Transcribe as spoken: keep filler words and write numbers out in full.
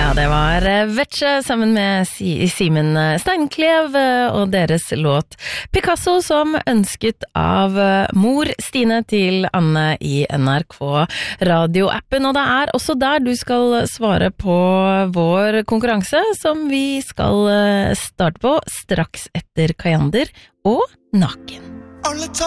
Ja, det var Vetche sammen med Simen Steinklev og deres låt Picasso som ønsket av mor Stine til Anne i N R K radioappen. Og det er også der du skal svare på vår konkurranse som vi skal starte på straks etter Kajander og Naken.